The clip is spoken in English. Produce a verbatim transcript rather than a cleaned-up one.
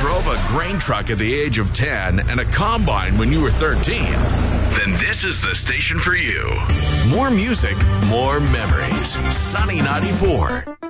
drove a grain truck at the age of ten and a combine when you were thirteen, then this is the station for you. More music, more memories. Sunny ninety-four.